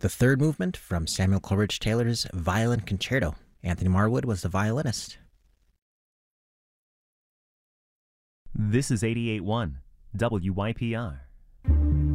The third movement from Samuel Coleridge Taylor's Violin Concerto. Anthony Marwood was the violinist. This is 88.1 WYPR.